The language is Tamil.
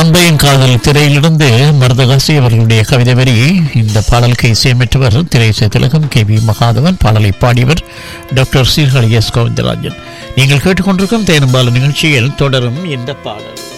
பம்பையின் காதல் திரையிலிருந்து மருதகாசி அவர்களுடைய கவிதை வரி. இந்த பாடலுக்கு இசையமைத்தவர் திரைசை திலகம் KV மகாதவன். பாடலை பாடியவர் டாக்டர் சீர்காழி எஸ் கோவிந்தராஜன். நீங்கள் கேட்டுக்கொண்டிருக்கும் தேனும்பால நிகழ்ச்சியில் தொடரும் இந்த பாடல்.